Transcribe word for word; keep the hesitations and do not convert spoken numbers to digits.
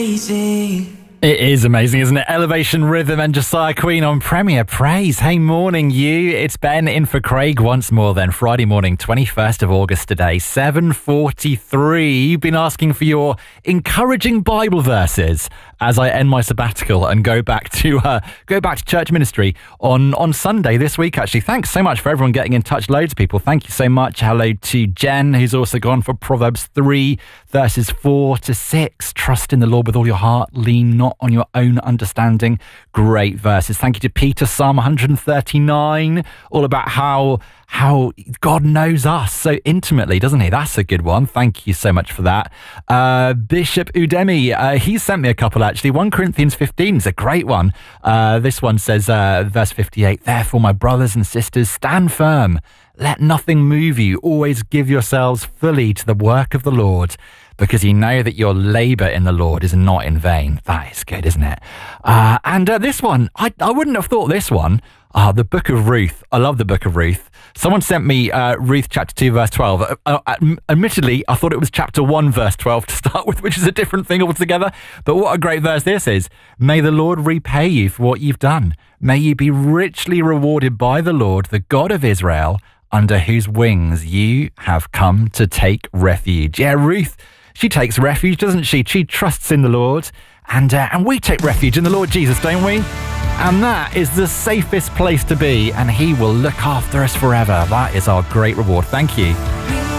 Easy. It is amazing, isn't it? Elevation Rhythm and Josiah Queen on Premier Praise. Hey, morning you. It's Ben in for Craig once more then. Friday morning, twenty-first of August today, seven forty-three. You've been asking for your encouraging Bible verses as I end my sabbatical and go back to uh, go back to church ministry on, on Sunday this week, actually. Thanks so much for everyone getting in touch. Loads of people. Thank you so much. Hello to Jen, who's also gone for Proverbs three, verses four to six. Trust in the Lord with all your heart. Lean not on your own understanding. Great verses. Thank you to Peter, Psalm one thirty-nine, all about how how God knows us so intimately, doesn't he? That's a good one. Thank you so much for that. Uh, Bishop Udemy, uh, he sent me a couple actually. First Corinthians fifteen is a great one. Uh, this one says, uh, verse fifty-eight, therefore, my brothers and sisters, stand firm. Let nothing move you. Always give yourselves fully to the work of the Lord, because you know that your labour in the Lord is not in vain. That is good, isn't it? Uh, and uh, this one, I, I wouldn't have thought this one. Uh, the Book of Ruth. I love the Book of Ruth. Someone sent me uh, Ruth chapter two, verse twelve. Uh, uh, admittedly, I thought it was chapter one, verse twelve to start with, which is a different thing altogether. But what a great verse this is. May the Lord repay you for what you've done. May you be richly rewarded by the Lord, the God of Israel, under whose wings you have come to take refuge. Yeah, Ruth, she takes refuge, doesn't she? She trusts in the Lord. And uh, and we take refuge in the Lord Jesus, don't we? And that is the safest place to be. And he will look after us forever. That is our great reward. Thank you.